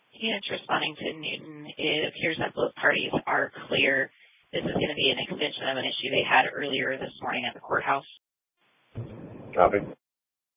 Units responding to Newton, it appears that both parties are clear. This is going to be an extension of an issue they had earlier this morning at the courthouse. Copy.